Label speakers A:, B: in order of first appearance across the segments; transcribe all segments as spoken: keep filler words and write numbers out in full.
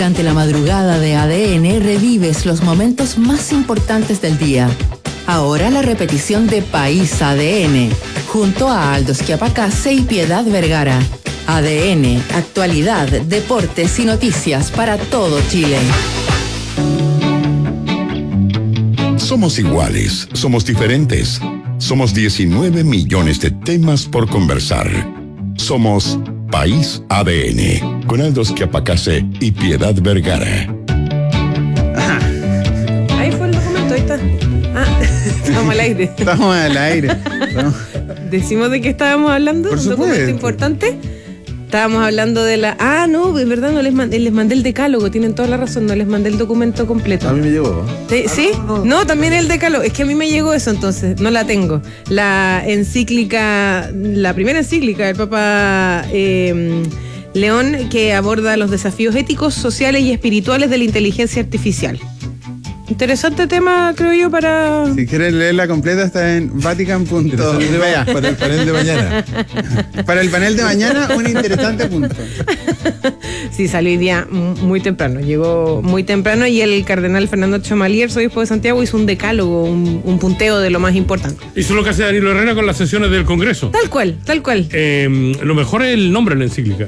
A: Durante la madrugada de A D N revives los momentos más importantes del día. Ahora la repetición de País A D N, junto a Aldo Schiapacase y Piedad Vergara. A D N, actualidad, deportes y noticias para todo Chile.
B: Somos iguales, somos diferentes. Somos diecinueve millones de temas por conversar. Somos País A D N, con Aldo Schiapacase y Piedad Vergara.
C: Ajá. Ahí fue el documento, ahí está. Ah, estamos al aire.
D: Estamos al aire. Estamos...
C: ¿Decimos de qué estábamos hablando?
D: Por
C: ¿Un
D: supuesto.
C: documento importante? Estábamos hablando de la... Ah, no, es verdad, no les mandé, les mandé el decálogo, tienen toda la razón, no les mandé el documento completo.
D: A mí me llegó.
C: ¿Sí? ¿Sí? No, también el decálogo. Es que a mí me llegó eso, entonces, no la tengo. La encíclica, la primera encíclica del Papa eh, León, que aborda los desafíos éticos, sociales y espirituales de la inteligencia artificial. Interesante tema, creo yo, para...
D: Si quieren leerla completa está en Vatican punto b a.
E: Para el panel de mañana.
D: Para el panel de mañana, un interesante punto.
C: Sí, salió hoy día muy temprano, llegó muy temprano y el cardenal Fernando Chamalier, obispo de Santiago, hizo un decálogo, un, un punteo de lo más importante.
F: Hizo lo que hace Danilo Herrera con las sesiones del Congreso.
C: Tal cual, tal cual.
F: Eh, lo mejor es el nombre de la encíclica.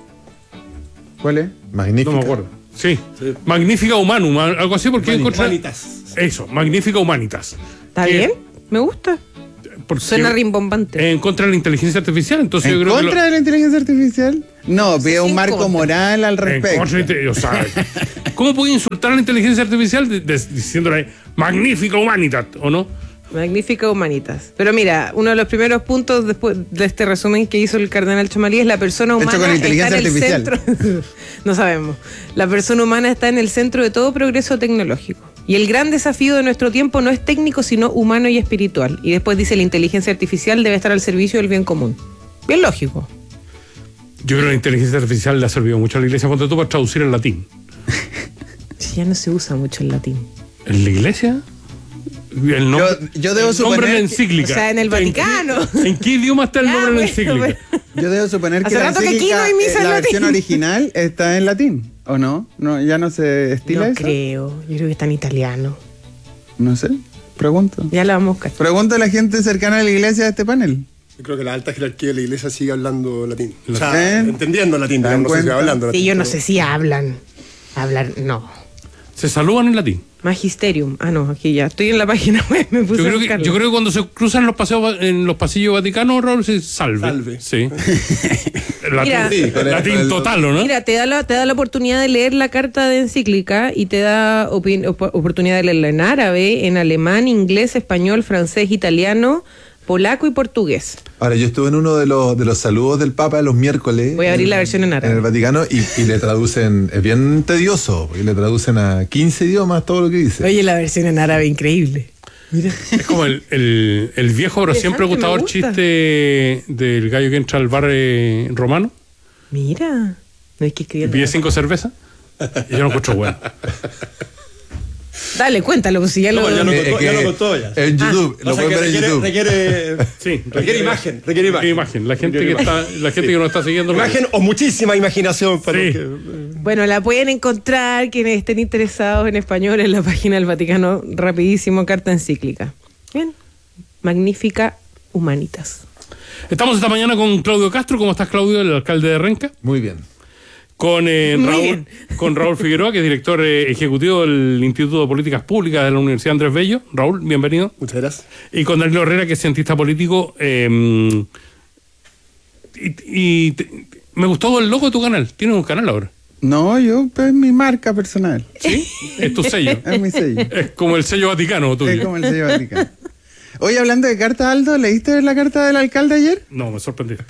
D: ¿Cuál es?
E: Magnífico.
F: No me acuerdo. Sí. sí. Magnifica Humanum, algo así, porque encontré...
G: Humanitas.
F: Eso, Magnifica Humanitas.
C: ¿Está
F: que,
C: bien? Me gusta.
F: Porque
C: Suena rimbombante.
F: En contra de la inteligencia artificial, entonces
D: ¿En
F: yo creo
D: contra
F: que lo...
D: de la inteligencia artificial? No, pide un marco
C: contra.
D: moral al respecto.
F: En contra, o sea, ¿cómo puede insultar a la inteligencia artificial de, de, diciéndole Magnifica Humanitas, o no?
C: Magnífica Humanitas. Pero mira, uno de los primeros puntos después de este resumen que hizo el cardenal Chamalier es la persona humana
D: Hecho con inteligencia
C: está en el
D: artificial.
C: centro. No sabemos. La persona humana está en el centro de todo progreso tecnológico. Y el gran desafío de nuestro tiempo no es técnico, sino humano y espiritual. Y después dice, la inteligencia artificial debe estar al servicio del bien común. Bien lógico.
F: Yo creo que la inteligencia artificial le ha servido mucho a la iglesia, cuando tú para traducir el latín.
C: Ya no se usa mucho el latín.
F: ¿En la iglesia? El nombre,
D: Yo- yo debo
F: el nombre
D: suponer
F: de la
D: que-
F: encíclica.
C: o sea, en el Vaticano.
F: ¿En qué, en qué idioma está el
C: Ya,
F: nombre de la
C: bueno,
F: encíclica?
C: bueno.
D: Yo debo suponer que
C: Hace
D: la
C: rato que aquí
D: encíclica,
C: no hay misa
D: eh,
C: en
D: la
C: latín.
D: versión original está en latín, ¿o no? no ¿Ya no se estila
C: No
D: eso?
C: creo. Yo creo que está en italiano.
D: No sé, pregunto.
C: Ya la vamos a buscar.
D: Pregunto a la gente cercana a la iglesia de este panel.
G: Yo creo que la alta jerarquía de la iglesia sigue hablando latín. O
D: ¿Eh?
G: sea, entendiendo latín,
D: ¿Dan
G: digamos, no sé si
D: cuenta?
G: hablando latín.
C: Sí, yo no sé si hablan. Hablar, no.
F: Se saludan en latín.
C: Magisterium. Ah, no, aquí ya. Estoy en la página web, me puse
F: Yo
C: a
F: creo, que,
C: buscarlo.
F: yo creo que cuando se cruzan los paseos en los pasillos vaticanos, Raúl, se salve.
G: Salve.
F: Sí. latín,
C: Mira.
E: Sí, con el-
F: latín
E: con el-
F: total, ¿o no?
C: Mira, te da, la, te da la oportunidad de leer la carta de encíclica y te da opin- op- oportunidad de leerla en árabe, en alemán, inglés, español, francés, italiano, polaco y portugués.
E: Ahora, yo estuve en uno de los, de los saludos del Papa los miércoles.
C: Voy a abrir
E: en-
C: la versión en árabe.
E: En el Vaticano y, y le traducen, es bien tedioso, porque le traducen a quince idiomas todo lo que dice.
C: Oye, la versión en árabe, increíble.
F: Es como el, el, el viejo, pero siempre
C: Interesante,
F: gustado
C: me
F: el
C: gusta.
F: chiste del gallo que entra al bar eh, romano
C: Mira. No hay que
F: y
C: escribir.
F: pide cinco cervezas. Y yo no encuentro bueno.
C: Dale, cuéntalo, pues si ya lo...
G: No, ya lo
E: Eh,
G: contó,
E: que
G: ya lo contó ya.
E: En YouTube,
G: O
E: lo
G: sea,
E: pueden
G: que
E: ver en
G: requiere,
E: YouTube.
G: requiere,
F: Sí,
G: requiere imagen, requiere imagen.
F: La gente,
G: Requiere
F: que,
G: imagen.
F: está, la gente que nos está siguiendo.
G: Imagen o muchísima imaginación para
F: Sí.
G: que,
C: Bueno, la pueden encontrar quienes estén interesados en español en la página del Vaticano, rapidísimo, carta encíclica. Bien. Magnífica Humanitas.
F: Estamos esta mañana con Claudio Castro. ¿Cómo estás, Claudio, el alcalde de Renca?
E: Muy bien.
F: Con, eh,
C: Muy
F: Raúl,
C: bien.
F: con Raúl Figueroa, que es director eh, ejecutivo del Instituto de Políticas Públicas de la Universidad Andrés Bello. Raúl, bienvenido.
G: muchas gracias.
F: Y con Danilo Herrera, que es cientista político. Eh, y y te- me gustó el logo de tu canal. Tienes un canal ahora.
D: No, yo, pues, es mi marca personal.
F: ¿Sí? Es tu sello.
D: Es mi sello.
F: Es como el sello vaticano tuyo.
D: Es como el sello Vaticano. Oye, hablando de carta, Aldo, ¿leíste la carta del alcalde ayer?
F: No, me sorprendiste.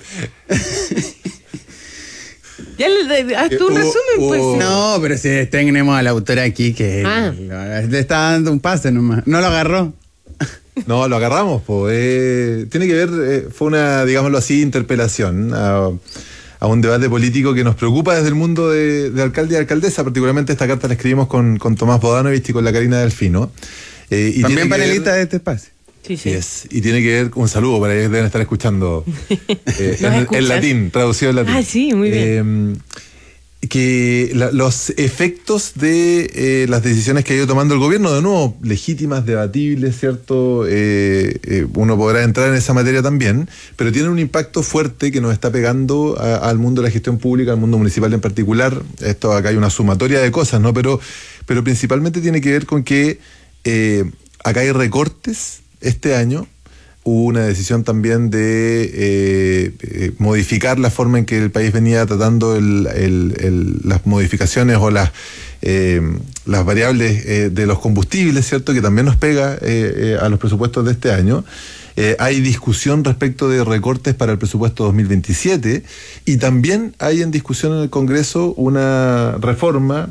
C: Ya le, le- haz tú un
E: Eh,
C: resumen,
E: hubo-
C: pues. sí.
D: No, pero si tenemos a la autora aquí que
C: Ah.
D: le está dando un pase nomás. No lo agarró.
E: No, lo agarramos, po. Eh, tiene que ver, eh, fue una, digámoslo así, interpelación a, a un debate político que nos preocupa desde el mundo de, de alcalde y alcaldesa. Particularmente esta carta la escribimos con, con Tomás Bodanovich y con la Karina Delfino. Eh, y
D: También
E: tiene que
D: panelista
E: ver-
D: de este espacio.
C: Sí, sí.
E: Yes. Y tiene que ver, un saludo para ellos que deben estar escuchando eh,
C: Nos
E: en,
C: escuchan.
E: en latín, traducido en latín.
C: Ah, sí, muy bien.
E: Eh, que la, los efectos de eh, las decisiones que ha ido tomando el gobierno, de nuevo, legítimas, debatibles, ¿cierto? Eh, eh, uno podrá entrar en esa materia también, pero tienen un impacto fuerte que nos está pegando a, al mundo de la gestión pública, al mundo municipal en particular. Esto acá hay una sumatoria de cosas, ¿no? Pero, pero principalmente tiene que ver con que eh, acá hay recortes este año. Hubo una decisión también de eh, eh, modificar la forma en que el país venía tratando el, el, el, las modificaciones o las, eh, las variables eh, de los combustibles, ¿cierto? Que también nos pega eh, eh, a los presupuestos de este año. Eh, hay discusión respecto de recortes para el presupuesto dos mil veintisiete y también hay en discusión en el Congreso una reforma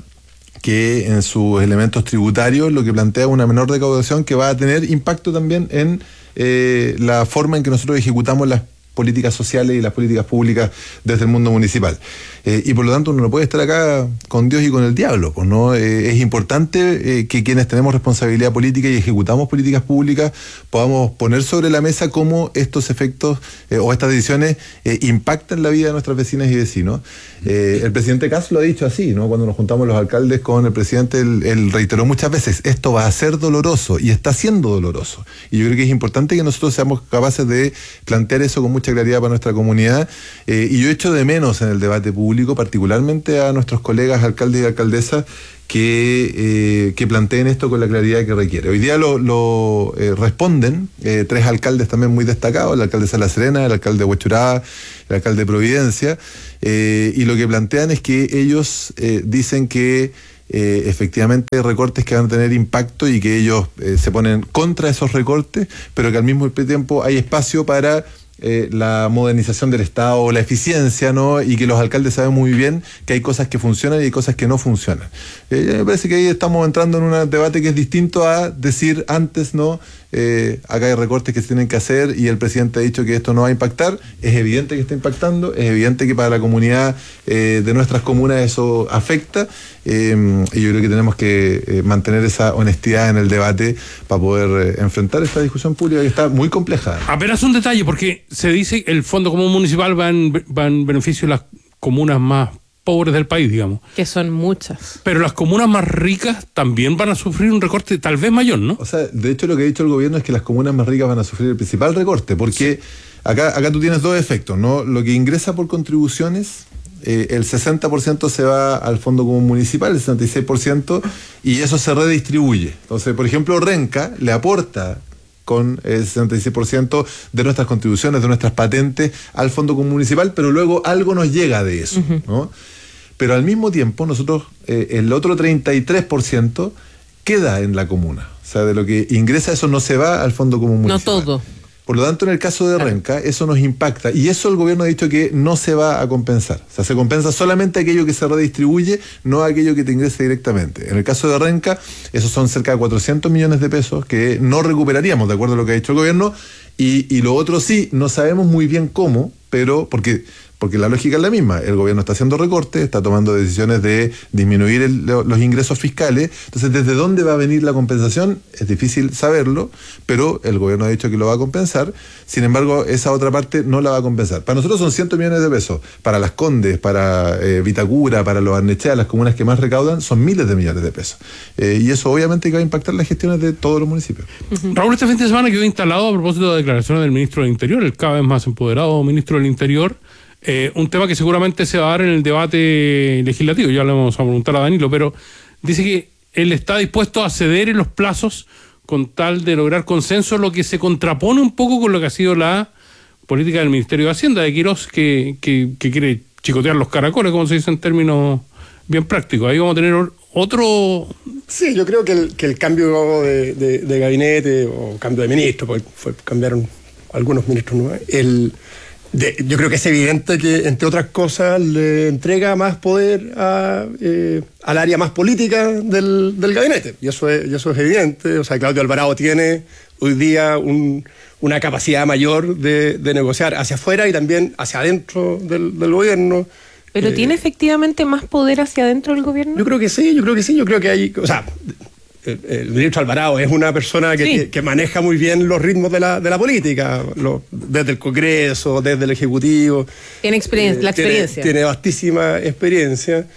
E: que en sus elementos tributarios lo que plantea una menor recaudación que va a tener impacto también en eh, la forma en que nosotros ejecutamos las políticas sociales y las políticas públicas desde el mundo municipal. Eh, y por lo tanto uno no puede estar acá con Dios y con el diablo, pues, ¿no? Eh, es importante eh, que quienes tenemos responsabilidad política y ejecutamos políticas públicas podamos poner sobre la mesa cómo estos efectos eh, o estas decisiones eh, impactan la vida de nuestras vecinas y vecinos. Eh, el presidente Kast lo ha dicho así, ¿no? Cuando nos juntamos los alcaldes con el presidente, él, él reiteró muchas veces, esto va a ser doloroso y está siendo doloroso. Y yo creo que es importante que nosotros seamos capaces de plantear eso con mucha claridad para nuestra comunidad. Eh, y yo echo de menos en el debate público, particularmente a nuestros colegas alcaldes y alcaldesas, que, eh, que planteen esto con la claridad que requiere. Hoy día lo, lo eh, responden eh, tres alcaldes también muy destacados, el alcalde de La Serena, el alcalde de Huechuraba, el alcalde de Providencia, eh, y lo que plantean es que ellos eh, dicen que eh, efectivamente hay recortes que van a tener impacto y que ellos eh, se ponen contra esos recortes, pero que al mismo tiempo hay espacio para Eh, la modernización del Estado, la eficiencia, ¿no? Y que los alcaldes saben muy bien que hay cosas que funcionan y hay cosas que no funcionan. Eh, me parece que ahí estamos entrando en un debate que es distinto a decir antes, ¿no? Eh, acá hay recortes que se tienen que hacer y el presidente ha dicho que esto no va a impactar. Es evidente que está impactando, es evidente que para la comunidad eh, de nuestras comunas eso afecta eh, y yo creo que tenemos que eh, mantener esa honestidad en el debate para poder eh, enfrentar esta discusión pública que está muy compleja.
F: Apenas un detalle, porque se dice que el Fondo Común Municipal va en, va en beneficio de las comunas más pobres del país, digamos.
C: Que son muchas.
F: Pero las comunas más ricas también van a sufrir un recorte tal vez mayor, ¿no?
E: O sea, de hecho lo que ha dicho el gobierno es que las comunas más ricas van a sufrir el principal recorte, porque sí. acá, acá tú tienes dos efectos, ¿no? Lo que ingresa por contribuciones, eh, el sesenta por ciento se va al Fondo Común Municipal, el sesenta y seis por ciento, y eso se redistribuye. Entonces, por ejemplo, Renca le aporta con el sesenta y seis por ciento de nuestras contribuciones, de nuestras patentes al Fondo Común Municipal, pero luego algo nos llega de eso, uh-huh. ¿no? Pero al mismo tiempo nosotros, eh, el otro treinta y tres por ciento queda en la comuna. O sea, de lo que ingresa eso no se va al Fondo Común Municipal.
C: No todo.
E: Por lo tanto, en el caso de Renca, eso nos impacta. Y eso el gobierno ha dicho que no se va a compensar. O sea, se compensa solamente aquello que se redistribuye, no aquello que te ingrese directamente. En el caso de Renca, esos son cerca de cuatrocientos millones de pesos que no recuperaríamos, de acuerdo a lo que ha dicho el gobierno. Y, y lo otro sí, no sabemos muy bien cómo, pero porque... Porque la lógica es la misma, el gobierno está haciendo recortes, está tomando decisiones de disminuir el, los ingresos fiscales, entonces ¿desde dónde va a venir la compensación? Es difícil saberlo, pero el gobierno ha dicho que lo va a compensar, sin embargo esa otra parte no la va a compensar. Para nosotros son cientos millones de pesos, para Las Condes, para eh, Vitacura, para Los Barnechea, las comunas que más recaudan, son miles de millones de pesos. Eh, y eso obviamente que va a impactar las gestiones de todos los municipios.
F: Uh-huh. Raúl, este fin de semana quedó instalado a propósito de declaraciones del ministro del Interior, el cada vez más empoderado ministro del Interior, Eh, un tema que seguramente se va a dar en el debate legislativo, ya le vamos a preguntar a Danilo, pero dice que él está dispuesto a ceder en los plazos con tal de lograr consenso, lo que se contrapone un poco con lo que ha sido la política del Ministerio de Hacienda de Quirós, que, que, que quiere chicotear los caracoles, como se dice en términos bien prácticos. Ahí vamos a tener otro...
G: Sí, yo creo que el, que el cambio de, de, de gabinete o cambio de ministro, porque fue, cambiaron algunos ministros nuevos, el... De, yo creo que es evidente que, entre otras cosas, le entrega más poder a, eh, al área más política del, del gabinete. Y eso, es, y eso es evidente. O sea, Claudio Alvarado tiene hoy día un, una capacidad mayor de, de negociar hacia afuera y también hacia adentro del, del gobierno.
C: ¿Pero eh, tiene efectivamente más poder hacia adentro del gobierno?
G: Yo creo que sí, yo creo que sí. Yo creo que hay... O sea, El, el ministro Alvarado es una persona que, sí. que, que maneja muy bien los ritmos de la, de la política, lo, desde el Congreso, desde el Ejecutivo.
C: Tiene experiencia, eh, la experiencia.
G: Tiene, tiene vastísima experiencia.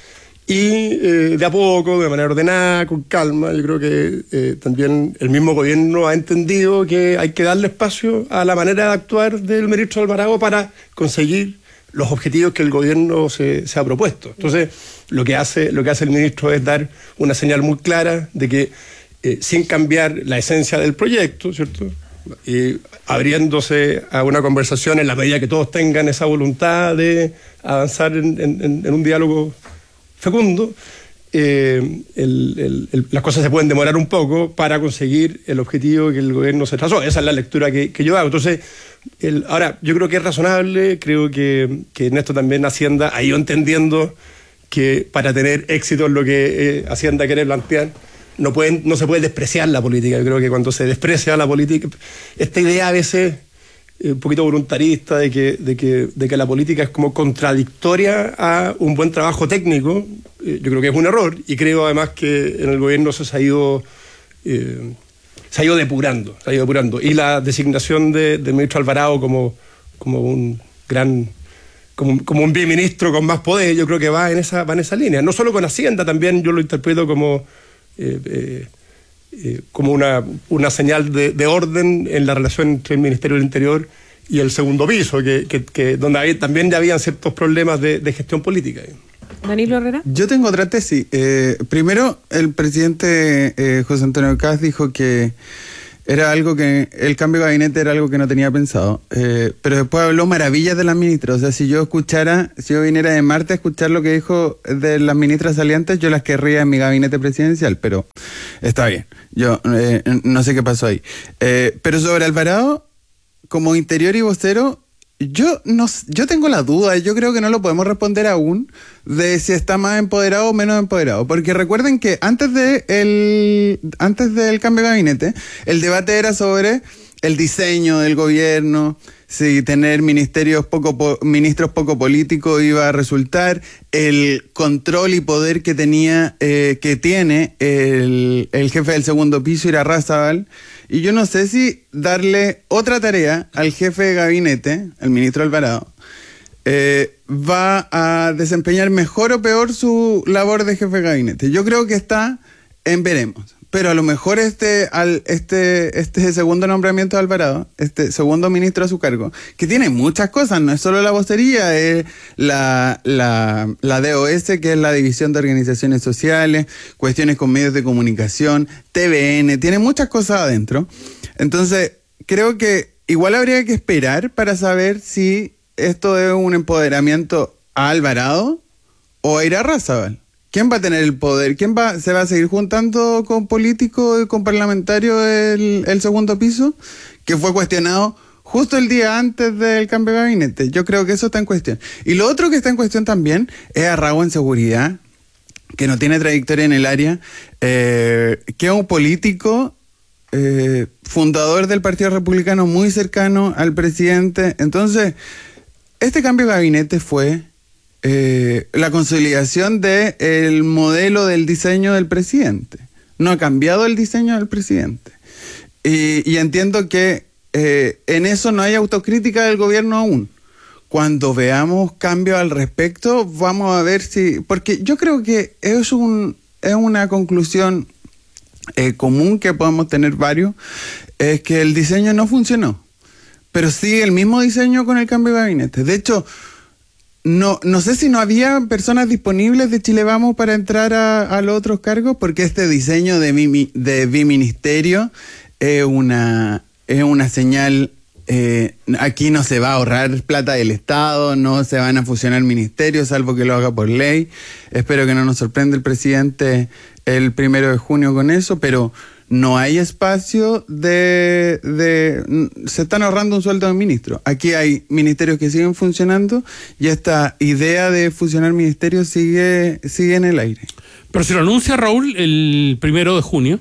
G: Y eh, de a poco, de manera ordenada, con calma, yo creo que eh, también el mismo gobierno ha entendido que hay que darle espacio a la manera de actuar del ministro Alvarado para conseguir los objetivos que el gobierno se, se ha propuesto. Entonces, lo que hace, lo que hace el ministro es dar una señal muy clara de que, eh, sin cambiar la esencia del proyecto, ¿cierto?, y abriéndose a una conversación en la medida que todos tengan esa voluntad de avanzar en, en, en un diálogo fecundo, eh, el, el, el, las cosas se pueden demorar un poco para conseguir el objetivo que el gobierno se trazó. Esa es la lectura que, que yo hago. Entonces, el, ahora, yo creo que es razonable, creo que, que en esto también Hacienda ha ido entendiendo que para tener éxito en lo que eh, Hacienda quiere plantear, no, pueden, no se puede despreciar la política. Yo creo que cuando se desprecia la política, esta idea a veces eh, un poquito voluntarista de que, de, que, de que la política es como contradictoria a un buen trabajo técnico, eh, yo creo que es un error, y creo además que en el gobierno eso se ha ido eh, se ha ido depurando, se ha ido depurando. Y la designación de, del ministro Alvarado como, como un gran como, como un viceministro con más poder, yo creo que va en esa, va en esa línea. No solo con Hacienda, también yo lo interpreto como Eh, eh, eh, como una, una señal de, de orden en la relación entre el Ministerio del Interior y el segundo piso, que, que, que donde hay, también ya habían ciertos problemas de, de gestión política.
C: Danilo Herrera.
D: Yo tengo otra tesis. Eh, primero, el presidente eh, José Antonio Kast dijo que era algo que, el cambio de gabinete era algo que no tenía pensado, eh, pero después habló maravillas de las ministras. O sea, si yo escuchara, si yo viniera de Marte a escuchar lo que dijo de las ministras salientes, yo las querría en mi gabinete presidencial, pero está bien. Yo eh, no sé qué pasó ahí. Eh, pero sobre Alvarado, como interior y vocero, yo no, yo tengo la duda, yo creo que no lo podemos responder aún, de si está más empoderado o menos empoderado, porque recuerden que antes de el antes del cambio de gabinete, el debate era sobre el diseño del gobierno, si tener ministerios poco po, ministros poco políticos iba a resultar, el control y poder que tenía eh, que tiene el, el jefe del segundo piso, Irarrázaval. Y yo no sé si darle otra tarea al jefe de gabinete, al ministro Alvarado, eh, va a desempeñar mejor o peor su labor de jefe de gabinete. Yo creo que está en veremos. Pero a lo mejor este, al, este, este segundo nombramiento de Alvarado, este segundo ministro a su cargo, que tiene muchas cosas, no es solo la vocería, es la, la, la D O S, que es la División de Organizaciones Sociales, cuestiones con medios de comunicación, T V N, tiene muchas cosas adentro. Entonces, creo que igual habría que esperar para saber si esto es un empoderamiento a Alvarado o a Irarrázaval. ¿Quién va a tener el poder? ¿Quién va, se va a seguir juntando con políticos y con parlamentarios el, el segundo piso? Que fue cuestionado justo el día antes del cambio de gabinete. Yo creo que eso está en cuestión. Y lo otro que está en cuestión también es Arrau en seguridad, que no tiene trayectoria en el área, eh, que es un político eh, fundador del Partido Republicano muy cercano al presidente. Entonces, este cambio de gabinete fue Eh, la consolidación del modelo del diseño del presidente. No ha cambiado el diseño del presidente. Y, y entiendo que eh, en eso no hay autocrítica del gobierno aún. Cuando veamos cambios al respecto, vamos a ver si... Porque yo creo que es, un, es una conclusión eh, común que podemos tener varios, es que el diseño no funcionó, pero sigue el mismo diseño con el cambio de gabinete. De hecho, No, no sé si no había personas disponibles de Chile Vamos para entrar a, a los otros cargos, porque este diseño de, mi, de biministerio es una, es una señal. Eh, aquí no se va a ahorrar plata del Estado, no se van a fusionar ministerios, salvo que lo haga por ley. Espero que no nos sorprenda el presidente el primero de junio con eso, pero no hay espacio de, de... Se están ahorrando un sueldo de ministro. Aquí hay ministerios que siguen funcionando y esta idea de fusionar ministerios sigue, sigue en el aire.
F: Pero si lo anuncia Raúl el primero de junio,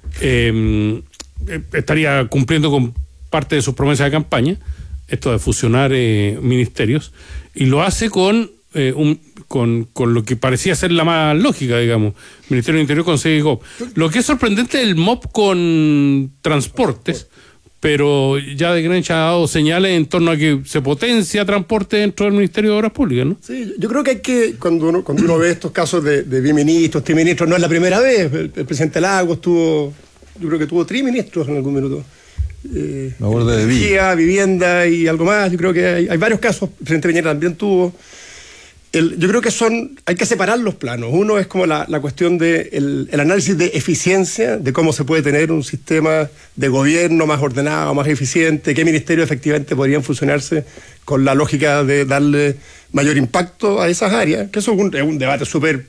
F: eh, estaría cumpliendo con parte de sus promesas de campaña, esto de fusionar eh, ministerios, y lo hace con... Eh, un, con, con lo que parecía ser la más lógica, digamos, Ministerio del Interior con C I G O P. Lo que es sorprendente del M O P con transportes, pero ya de Grench ha dado señales en torno a que se potencia transporte dentro del Ministerio de Obras Públicas, ¿no?
G: Sí, yo creo que hay que, cuando uno, cuando uno ve estos casos de, de biministros, triministros, no es la primera vez, el, el presidente Lagos tuvo, yo creo que tuvo triministros en algún minuto. Eh,
E: Me acuerdo de
G: energía, vivienda y algo más, yo creo que hay, hay varios casos, el presidente Piñera también tuvo. El, yo creo que son, hay que separar los planos. Uno es como la, la cuestión de el, el análisis de eficiencia, de cómo se puede tener un sistema de gobierno más ordenado, más eficiente, qué ministerios efectivamente podrían funcionarse con la lógica de darle mayor impacto a esas áreas, que eso es un, es un debate súper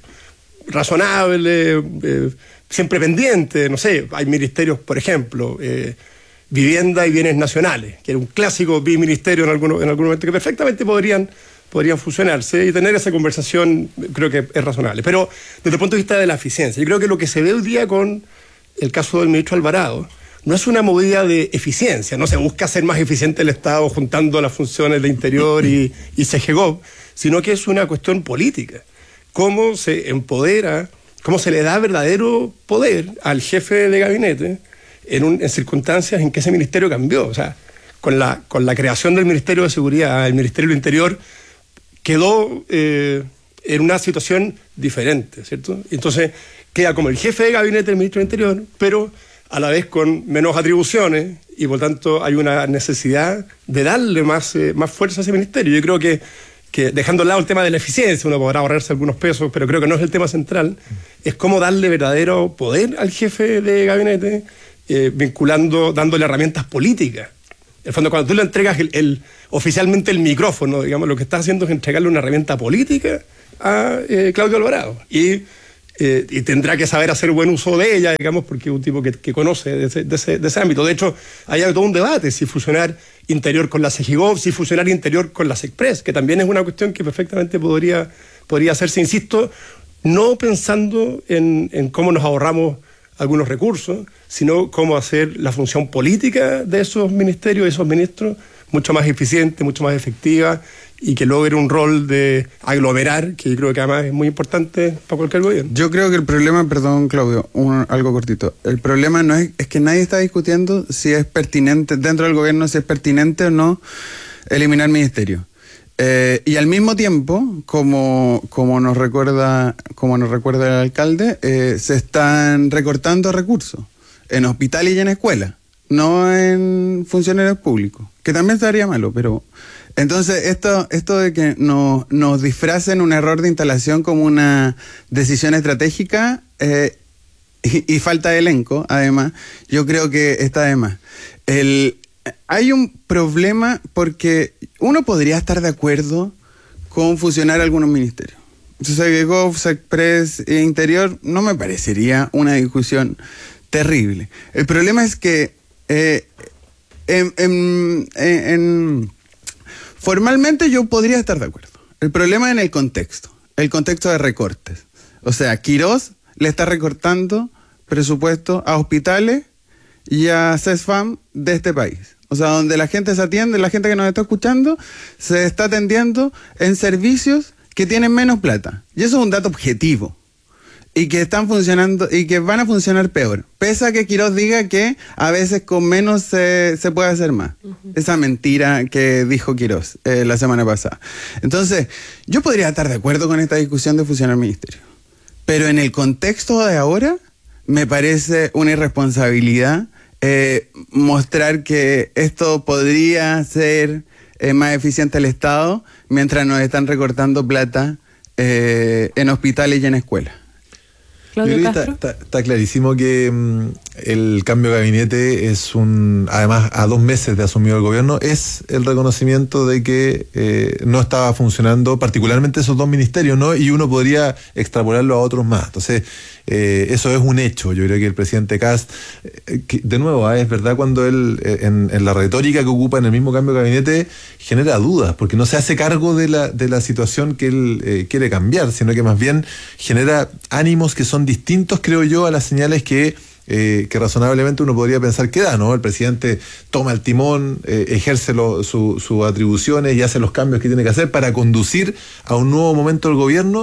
G: razonable, eh, siempre pendiente. No sé, hay ministerios, por ejemplo, eh, vivienda y bienes nacionales, que era un clásico biministerio en algún, en algún momento, que perfectamente podrían podrían fusionarse y tener esa conversación, creo que es razonable. Pero desde el punto de vista de la eficiencia, yo creo que lo que se ve hoy día con el caso del ministro Alvarado no es una movida de eficiencia, no se busca hacer más eficiente el Estado juntando las funciones de Interior y, y C G Gov, sino que es una cuestión política. Cómo se empodera, cómo se le da verdadero poder al jefe de gabinete en, un, en circunstancias en que ese ministerio cambió. O sea, con la, con la creación del Ministerio de Seguridad, el Ministerio del Interior quedó eh, en una situación diferente, ¿cierto? Entonces queda como el jefe de gabinete del ministro del Interior, pero a la vez con menos atribuciones y por tanto hay una necesidad de darle más, eh, más fuerza a ese ministerio. Yo creo que, que dejando al lado el tema de la eficiencia, uno podrá ahorrarse algunos pesos, pero creo que no es el tema central, es cómo darle verdadero poder al jefe de gabinete, eh, vinculando, dándole herramientas políticas. En el fondo, cuando tú le entregas el, el, oficialmente el micrófono, digamos, lo que estás haciendo es entregarle una herramienta política a eh, Claudio Alvarado. Y, eh, y tendrá que saber hacer buen uso de ella, digamos, porque es un tipo que, que conoce de ese, de, ese, de ese ámbito. De hecho, hay todo un debate si fusionar Interior con la C G Gov, si fusionar Interior con la SECPRES, que también es una cuestión que perfectamente podría, podría hacerse, insisto, no pensando en, en cómo nos ahorramos algunos recursos, sino cómo hacer la función política de esos ministerios, de esos ministros, mucho más eficiente, mucho más efectiva y que logre un rol de aglomerar, que yo creo que además es muy importante para cualquier gobierno.
D: Yo creo que el problema, perdón Claudio, un, algo cortito, el problema no es, es que nadie está discutiendo si es pertinente, dentro del gobierno, si es pertinente o no eliminar ministerios. Eh, y al mismo tiempo, como, como, nos recuerda, como nos recuerda el alcalde, eh, se están recortando recursos en hospitales y en escuelas, no en funcionarios públicos, que también estaría malo, pero... Entonces, esto, esto de que nos, nos disfracen un error de instalación como una decisión estratégica eh, y, y falta de elenco, además, yo creo que está de más. El... Hay un problema porque uno podría estar de acuerdo con fusionar algunos ministerios. C G Gov, SECPRES e Interior no me parecería una discusión terrible. El problema es que eh, en, en, en, en, formalmente yo podría estar de acuerdo. El problema es en el contexto, el contexto de recortes. O sea, Quirós le está recortando presupuesto a hospitales y a CESFAM de este país. O sea, donde la gente se atiende, la gente que nos está escuchando, se está atendiendo en servicios que tienen menos plata. Y eso es un dato objetivo. Y que están funcionando, y que van a funcionar peor. Pese a que Quirós diga que a veces con menos se, se puede hacer más. Uh-huh. Esa mentira que dijo Quirós eh, la semana pasada. Entonces, yo podría estar de acuerdo con esta discusión de fusionar ministerios. Pero en el contexto de ahora, me parece una irresponsabilidad eh, mostrar que esto podría ser eh, más eficiente el Estado mientras nos están recortando plata eh, en hospitales y en escuelas.
E: Claudio Castro. Está, está, está clarísimo que mm, el cambio de gabinete es un, además a dos meses de asumir el gobierno, es el reconocimiento de que eh, no estaba funcionando particularmente esos dos ministerios, ¿no? Y uno podría extrapolarlo a otros más. Entonces, eh, eso es un hecho. Yo creo que el presidente Kast, eh, que, de nuevo, ¿eh? es verdad cuando él, eh, en, en la retórica que ocupa en el mismo cambio de gabinete, genera dudas, porque no se hace cargo de la, de la situación que él eh, quiere cambiar, sino que más bien genera ánimos que son distintos, creo yo, a las señales que Eh, que razonablemente uno podría pensar que da, ¿no? El presidente toma el timón, eh, ejerce lo, su, sus atribuciones y hace los cambios que tiene que hacer para conducir a un nuevo momento del gobierno,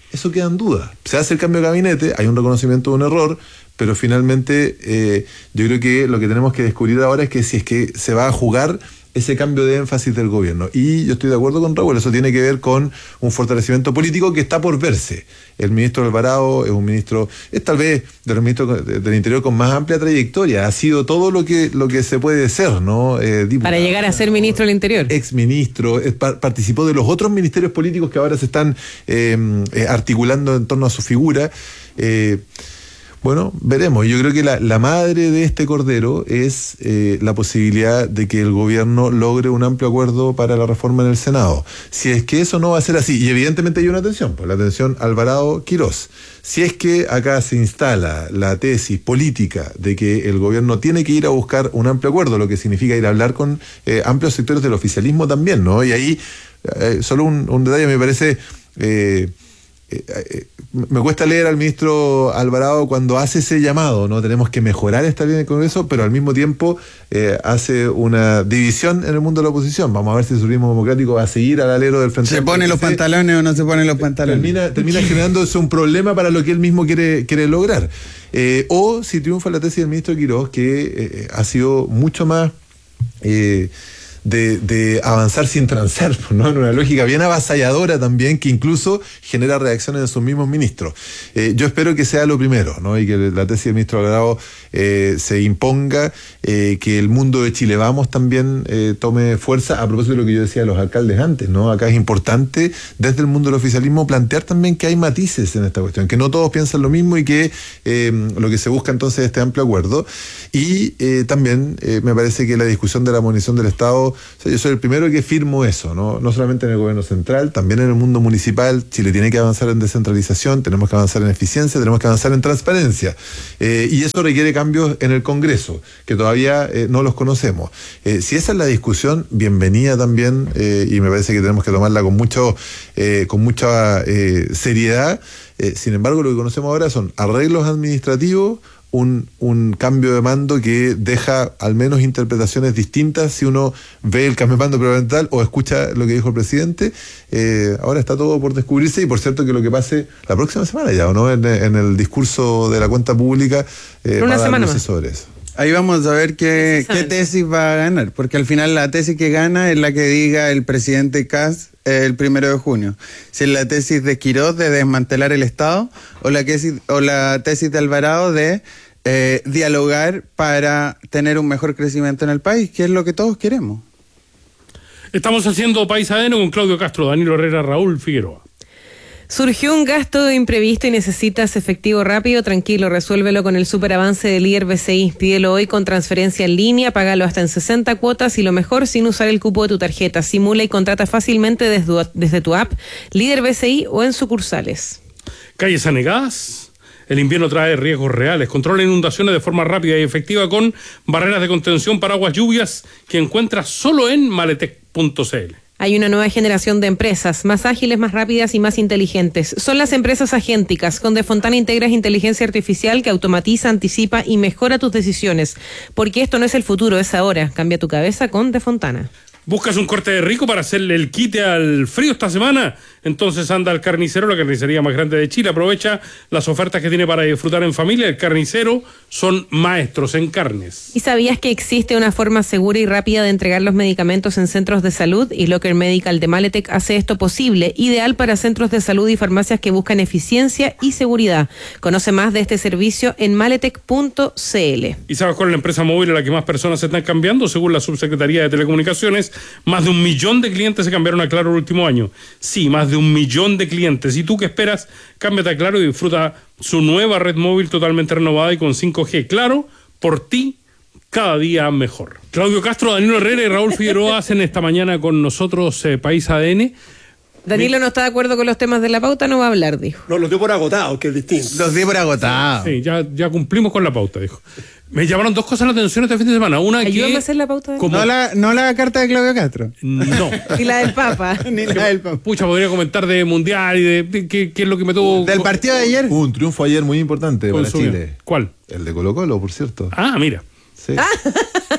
E: eso queda en duda. Se hace el cambio de gabinete, hay un reconocimiento de un error, pero finalmente eh, yo creo que lo que tenemos que descubrir ahora es que si es que se va a jugar ese cambio de énfasis del gobierno. Y yo estoy de acuerdo con Raúl, eso tiene que ver con un fortalecimiento político que está por verse. El ministro Alvarado es un ministro, es tal vez de los ministros del Interior con más amplia trayectoria, ha sido todo lo que lo que se puede ser, ¿no? Eh, diputado,
C: para llegar a ser ministro del Interior.
E: Ex ministro, eh, pa- participó de los otros ministerios políticos que ahora se están eh, eh, articulando en torno a su figura. Eh, Bueno, veremos. Yo creo que la, la madre de este cordero es eh, la posibilidad de que el gobierno logre un amplio acuerdo para la reforma en el Senado. Si es que eso no va a ser así, y evidentemente hay una tensión, pues la tensión Alvarado-Quirós. Si es que acá se instala la tesis política de que el gobierno tiene que ir a buscar un amplio acuerdo, lo que significa ir a hablar con eh, amplios sectores del oficialismo también, ¿no? Y ahí, eh, solo un, un detalle me parece... Eh, Eh, eh, me cuesta leer al ministro Alvarado cuando hace ese llamado, ¿no? Tenemos que mejorar esta ley en el Congreso, pero al mismo tiempo eh, hace una división en el mundo de la oposición. Vamos a ver si el Socialismo Democrático va a seguir al alero del Frente.
D: ¿Se pone los pantalones o no se ponen los pantalones?
E: Termina, termina generándose un problema para lo que él mismo quiere, quiere lograr. Eh, o si triunfa la tesis del ministro Quirós, que eh, ha sido mucho más... Eh, De, de avanzar sin transar, ¿no? En una lógica bien avasalladora también, que incluso genera reacciones en sus mismos ministros. Eh, yo espero que sea lo primero, ¿no? Y que la tesis del ministro Alvarado eh, se imponga, eh, que el mundo de Chile Vamos también eh, tome fuerza, a propósito de lo que yo decía de los alcaldes antes, ¿no? Acá es importante, desde el mundo del oficialismo, plantear también que hay matices en esta cuestión, que no todos piensan lo mismo y que eh, lo que se busca entonces es este amplio acuerdo. Y eh, también eh, me parece que la discusión de la munición del Estado, o sea, yo soy el primero que firmo eso, ¿no? No solamente en el gobierno central, también en el mundo municipal. Chile tiene que avanzar en descentralización, tenemos que avanzar en eficiencia, tenemos que avanzar en transparencia. Eh, y eso requiere cambios en el Congreso, que todavía eh, no los conocemos. Eh, si esa es la discusión, bienvenida también, eh, y me parece que tenemos que tomarla con mucho, eh, con mucha eh, seriedad. Eh, sin embargo, lo que conocemos ahora son arreglos administrativos, Un, un cambio de mando que deja al menos interpretaciones distintas si uno ve el cambio de mando preventival o escucha lo que dijo el presidente. Eh, ahora está todo por descubrirse y por cierto que lo que pase la próxima semana ya, ¿o no? En, en el discurso de la cuenta pública eh,
C: una
E: va a dar
C: semana
E: luces
C: más
E: sobre eso.
D: Ahí vamos a ver qué, qué tesis va a ganar, porque al final la tesis que gana es la que diga el presidente Kast el primero de junio. Si es la tesis de Quirós de desmantelar el Estado o la tesis, o la tesis de Alvarado de eh, dialogar para tener un mejor crecimiento en el país, que es lo que todos queremos.
F: Estamos haciendo País A D N con Claudio Castro, Danilo Herrera, Raúl Figueroa.
C: Surgió un gasto imprevisto y necesitas efectivo rápido, tranquilo, resuélvelo con el superavance del líder B C I. Pídelo hoy con transferencia en línea, págalo hasta en sesenta cuotas y lo mejor sin usar el cupo de tu tarjeta. Simula y contrata fácilmente desde, desde tu app, líder B C I o en sucursales.
F: Calles anegadas. El invierno trae riesgos reales. Controla inundaciones de forma rápida y efectiva con barreras de contención para aguas lluvias que encuentras solo en maletec punto c l.
C: Hay una nueva generación de empresas, más ágiles, más rápidas y más inteligentes. Son las empresas agénticas. Con Defontana integras inteligencia artificial que automatiza, anticipa y mejora tus decisiones. Porque esto no es el futuro, es ahora. Cambia tu cabeza con Defontana.
F: ¿Buscas un corte de rico para hacerle el quite al frío esta semana? Entonces anda al Carnicero, la carnicería más grande de Chile. Aprovecha las ofertas que tiene para disfrutar en familia. El Carnicero son maestros en carnes.
C: ¿Y sabías que existe una forma segura y rápida de entregar los medicamentos en centros de salud? Y Locker Medical de Maletec hace esto posible, ideal para centros de salud y farmacias que buscan eficiencia y seguridad. Conoce más de este servicio en maletec punto c l.
F: ¿Y sabes cuál es la empresa móvil a la que más personas se están cambiando? Según la Subsecretaría de Telecomunicaciones, más de un millón de clientes se cambiaron a Claro el último año. Sí, más de un millón de clientes. ¿Y tú qué esperas? Cámbiate a Claro y disfruta su nueva red móvil totalmente renovada y con cinco G. Claro, por ti, cada día mejor. Claudio Castro, Danilo Herrera y Raúl Figueroa hacen esta mañana con nosotros eh, País A D N.
C: Danilo no está de acuerdo con los temas de la pauta, no va a hablar, dijo.
G: No, los dio por agotado, que es distinto.
D: Los di por agotados.
F: Sí, ya, ya cumplimos con la pauta, dijo. Me llamaron dos cosas la atención este fin de semana. Una que...
C: Ayúdame a hacer la pauta. De...
F: Como...
D: No, la, no la carta de Claudio Castro.
F: No.
C: Y la del Papa.
D: Ni la del Papa.
F: Pucha, podría comentar de Mundial y de, de qué, qué es lo que me tuvo...
D: Del partido de ayer.
E: Hubo un triunfo ayer muy importante para
F: consumido.
E: Chile.
F: ¿Cuál?
E: El de Colo Colo, por cierto.
F: Ah, mira.
E: Sí.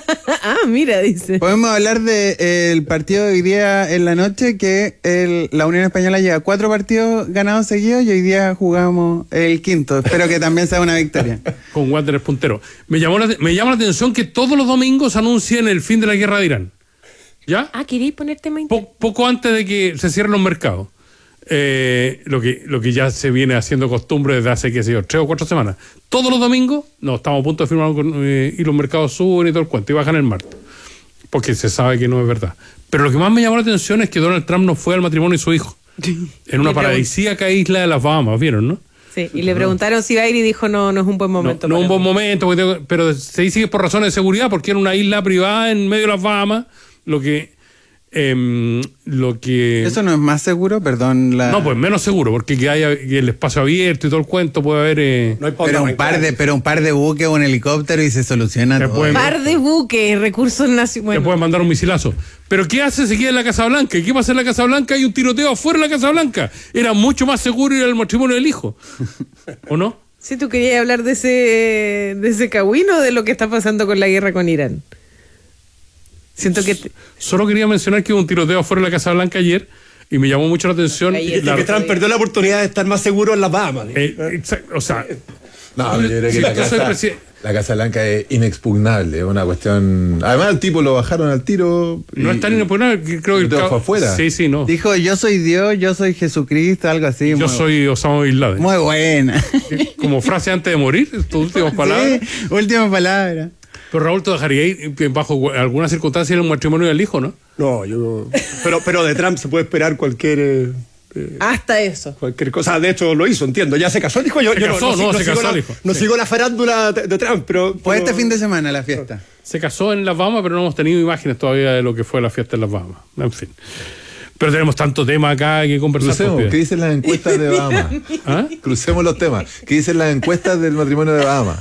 C: Ah, mira, dice.
D: Podemos hablar del de, partido de hoy día en la noche, que el, la Unión Española lleva cuatro partidos ganados seguidos y hoy día jugamos el quinto. Espero que también sea una victoria.
F: Con Wanderers puntero. Me, llamó la, me llama la atención que todos los domingos anuncian el fin de la guerra de Irán. ¿Ya?
C: Ah, ¿queréis ponerte más
F: Po, poco antes de que se cierren los mercados. Eh, lo que lo que ya se viene haciendo costumbre desde hace, qué sé yo, tres o cuatro semanas. Todos los domingos, no, estamos a punto de firmar con, eh, y los mercados suben y todo el cuento, y bajan el martes. Porque se sabe que no es verdad. Pero lo que más me llamó la atención es que Donald Trump no fue al matrimonio de su hijo. En una paradisíaca isla de las Bahamas, ¿vieron, no?
C: Sí, y le preguntaron si iba a ir y dijo no, no es un buen momento.
F: No, no es un buen
C: mí.
F: momento, tengo, pero se dice que es por razones de seguridad, porque era una isla privada en medio de las Bahamas, lo que... Eh, lo que
D: ¿Eso no es más seguro? Perdón. La...
F: No, pues menos seguro, porque que haya que el espacio abierto y todo el cuento puede haber... Eh...
G: No hay
D: pero, un par de, pero un par de buques o un helicóptero y se soluciona
F: Te
D: todo.
F: pueden-
C: Un par de buques, recursos nacionales.
F: Te pueden mandar un misilazo. Pero ¿qué hace? Se queda en la Casa Blanca. ¿Y qué pasa en la Casa Blanca? Hay un tiroteo afuera de la Casa Blanca. Era mucho más seguro ir al matrimonio del hijo. ¿O no?
C: Sí, tú querías hablar de ese de ese cagüino o de lo que está pasando con la guerra con Irán. Siento que... te-
F: Solo quería mencionar que hubo un tiroteo afuera de la Casa Blanca ayer y me llamó mucho la atención.
C: Ayer.
G: Y
F: la-
G: que Trump perdió la oportunidad de estar más seguro en las Bahamas.
F: eh, exacto, o sea,
E: No, yo creo que
F: Sí,
E: la
F: yo soy
E: casa,
F: presi-
E: la Casa Blanca es inexpugnable, es una cuestión... Además, el tipo lo bajaron al tiro.
F: no
E: y-
F: es tan inopinable que creo que el
E: Tiroteo
F: cabo-
E: fue afuera.
F: Sí, sí, no.
D: Dijo, yo soy Dios, yo soy Jesucristo, algo así.
F: Yo
D: muy,
F: soy Osama Bin Laden.
D: Muy buena.
F: Como frase antes de morir, tus últimas palabras.
D: Sí, última palabra.
F: Pero Raúl, ¿te dejaría ir que bajo alguna circunstancia en un matrimonio del hijo, no?
G: No, yo. Pero, pero de Trump se puede esperar cualquier. eh, eh,
C: Hasta eso.
G: Cualquier cosa, de hecho lo hizo, entiendo. Ya se casó, dijo yo.
F: Se
G: yo
F: casó, no, se
G: sigo
F: casó,
G: la,
F: dijo.
G: no
F: Sí.
G: sigo la farándula de, de Trump, pero.
D: Fue
G: pero-
D: este fin de semana la fiesta.
F: Se casó en Las Bahamas, pero no hemos tenido imágenes todavía de lo que fue la fiesta en Las Bahamas. En fin. Pero tenemos tanto tema acá que conversar.
E: Crucemos,
F: con
E: ¿qué
F: ustedes.
E: dicen las encuestas de Bahamas?
F: ¿Ah?
E: Crucemos los temas. ¿Qué dicen las encuestas del matrimonio de Bahamas?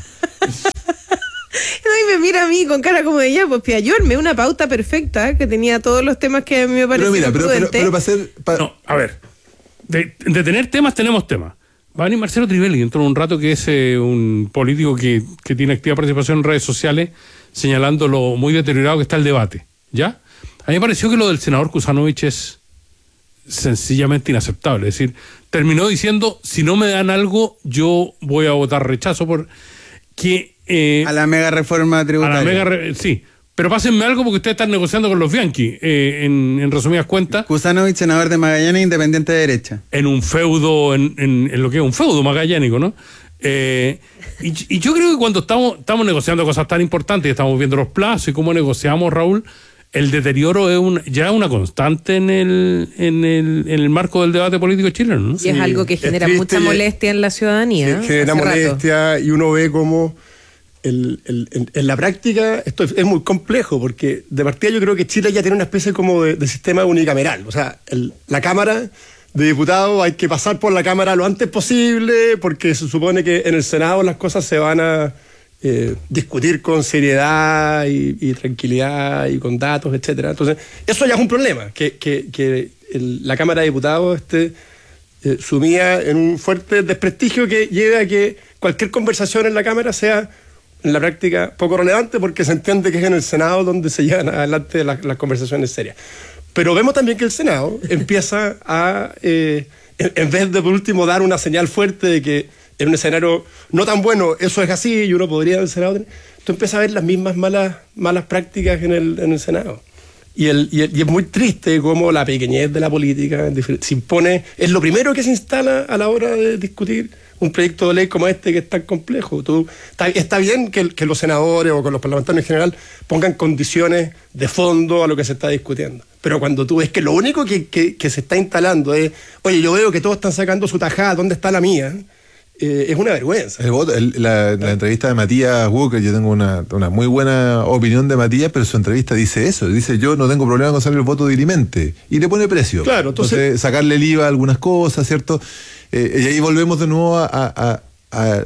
C: No, y me mira a mí con cara como de ya, pues piayorme, una pauta perfecta que tenía todos los temas que a mí me
E: Pero
C: parecían
E: mira, pero, pero,
C: prudentes.
E: pero para hacer... pa-
F: No, a ver. De, de tener temas, tenemos temas. Va a venir Marcelo Trivelli dentro de un rato, que es eh, un político que, que tiene activa participación en redes sociales, señalando lo muy deteriorado que está el debate. ¿Ya? A mí me pareció que lo del senador Kuzanovich es sencillamente inaceptable. Es decir, terminó diciendo, si no me dan algo, yo voy a votar rechazo por que... eh,
D: A la mega reforma
F: a
D: tributaria.
F: la mega... re- sí. Pero pásenme algo porque ustedes están negociando con los Bianchi, eh, en, en resumidas cuentas,
D: Kuzanovich, senador de Magallanes, independiente de derecha.
F: en un feudo, en, en- en lo que es un feudo magallánico, ¿no? Eh, y, y yo creo que cuando estamos, estamos negociando cosas tan importantes y estamos viendo los plazos y cómo negociamos, Raúl, el deterioro es un, ya una constante en el, en, el, en el marco del debate político chileno, ¿no?
C: Y es
G: Sí,
C: algo que
G: es
C: genera
G: triste
C: mucha
G: y-
C: molestia en la ciudadanía.
G: que genera
C: hace rato.
G: molestia y uno ve como el, el- en, en la práctica esto es, es muy complejo porque de partida yo creo que Chile ya tiene una especie como de, de sistema unicameral, o sea, el- la Cámara de Diputados hay que pasar por la Cámara lo antes posible porque se supone que en el Senado las cosas se van a eh, discutir con seriedad y, y tranquilidad y con datos, etcétera. Entonces, eso ya es un problema, que, que- que el- la Cámara de Diputados esté eh, sumida en un fuerte desprestigio que lleve a que cualquier conversación en la Cámara sea en la práctica poco relevante porque se entiende que es en el Senado donde se llevan adelante las, las conversaciones serias. Pero vemos también que el Senado empieza a, eh, en, en vez de por último dar una señal fuerte de que en un escenario no tan bueno eso es así y uno podría en el Senado, tú empiezas a ver las mismas malas, malas prácticas en el, en el Senado. Y, el, y, el- y es muy triste cómo la pequeñez de la política se impone, es lo primero que se instala a la hora de discutir un proyecto de ley como este que es tan complejo. Tú, está, está bien que, que los senadores o que los parlamentarios en general pongan condiciones de fondo a lo que se está discutiendo. Pero cuando tú ves que lo único que, que, que se está instalando es, oye, yo veo que todos están sacando su tajada, ¿dónde está la mía? Eh, es una vergüenza.
E: El voto, el- la, la entrevista de Matías Walker, yo tengo una, una muy buena opinión de Matías, pero su entrevista dice eso, dice yo no tengo problema con salir el voto dirimente, y le pone precio.
G: Claro, entonces-
E: sacarle el I V A a algunas cosas, ¿cierto? Eh, y ahí volvemos de nuevo a, a- a-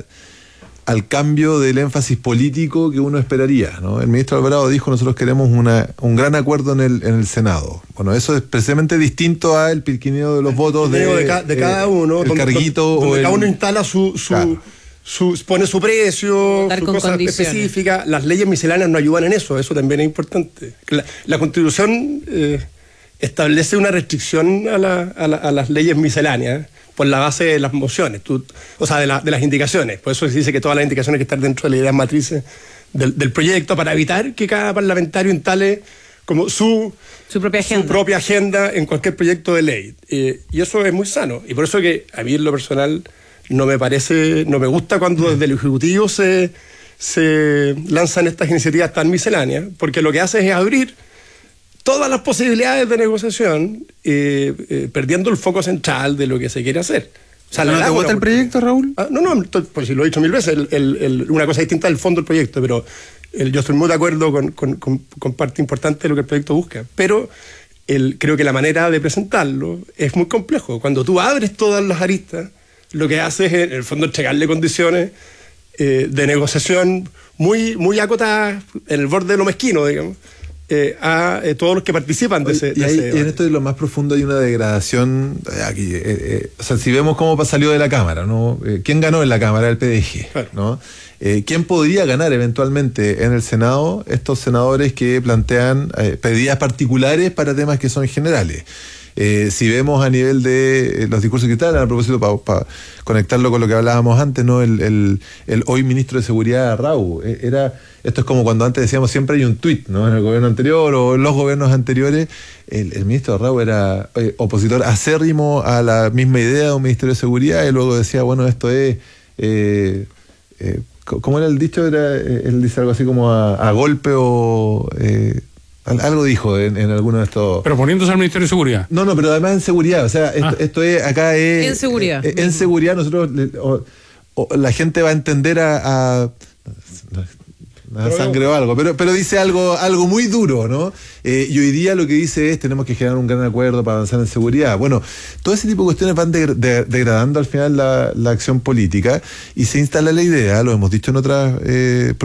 E: al cambio del énfasis político que uno esperaría, ¿no? El ministro Alvarado dijo, nosotros queremos una, un gran acuerdo en el, en el Senado. Bueno, eso es precisamente distinto al pilquineo de los votos de,
G: de, ca- de cada
E: eh,
G: uno,
E: el
G: donde,
E: carguito
G: donde
E: o
G: cada
E: el-
G: uno instala su, su,
E: Claro.
G: su, pone su precio,
C: Votar
G: su
C: con
G: cosa
C: condiciones.
G: específica. Las leyes misceláneas no ayudan en eso, eso también es importante. La, la Constitución eh, establece una restricción a, la, a, la, a las leyes misceláneas por la base de las mociones, tú, o sea, de, la, de las indicaciones. Por eso se dice que todas las indicaciones hay que estar dentro de las ideas matrices del, del proyecto para evitar que cada parlamentario instale como su,
C: Su propia agenda.
G: su propia agenda en cualquier proyecto de ley. Eh, y eso es muy sano. Y por eso que a mí en lo personal no me parece, no me gusta cuando desde el Ejecutivo se, se lanzan estas iniciativas tan misceláneas, porque lo que hace es abrir todas las posibilidades de negociación, eh, eh, perdiendo el foco central de lo que se quiere hacer. O sea,
D: ¿No te gusta el proyecto, Raúl?
G: Ah, no, no, pues si lo he dicho mil veces, el, el, el, una cosa distinta del fondo del proyecto, pero el, yo estoy muy de acuerdo con, con, con, con parte importante de lo que el proyecto busca. Pero el, creo que la manera de presentarlo es muy complejo. Cuando tú abres todas las aristas, lo que haces es, en el fondo, entregarle condiciones eh, de negociación muy, muy acotadas, en el borde de lo mezquino, digamos, eh, a eh, todos los que participan de ese,
E: y,
G: de
E: hay,
G: ese
E: y en esto de lo más profundo hay una degradación eh, aquí, eh, eh, o sea, si vemos cómo salió de la Cámara, ¿no? Eh, ¿quién ganó en la Cámara? El P D G,
G: Claro.
E: ¿no? Eh, ¿Quién podría ganar eventualmente en el Senado? Estos senadores que plantean eh, pedidas particulares para temas que son generales. Eh, si vemos a nivel de eh, los discursos que están, a propósito, para pa conectarlo con lo que hablábamos antes, ¿no? El, el, el hoy ministro de Seguridad, Raúl, eh, era, esto es como cuando antes decíamos siempre hay un tuit, ¿no? En el gobierno anterior o en los gobiernos anteriores, el, el ministro Raúl era eh, opositor acérrimo a la misma idea de un ministerio de Seguridad y luego decía, bueno, esto es... Eh, eh, ¿Cómo era el dicho? Era, eh, él dice algo así como a, a golpe o... Eh, algo dijo en, en alguno de estos...
F: Pero poniéndose al Ministerio de Seguridad.
E: No, no, pero además en seguridad. O sea, esto,
F: Ah.
E: esto es, acá es...
C: En seguridad.
E: eh, en seguridad nosotros... le- o- o la gente va a entender a... a a sangre o algo, pero, pero dice algo, algo muy duro, ¿no? Eh, y hoy día lo que dice es tenemos que generar un gran acuerdo para avanzar en seguridad. Bueno, todo ese tipo de cuestiones van de- de- degradando al final la, la acción política y se instala la idea, lo hemos dicho en otras eh,